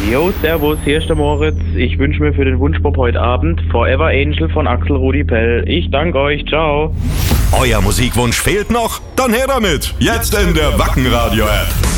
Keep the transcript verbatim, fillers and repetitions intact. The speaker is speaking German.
Jo, servus, hier ist der Moritz. Ich wünsche mir für den Wunschpop heute Abend Forever Angel von Axel Rudi Pell. Ich danke euch, ciao. Euer Musikwunsch fehlt noch? Dann her damit! Jetzt in der Wacken Radio App.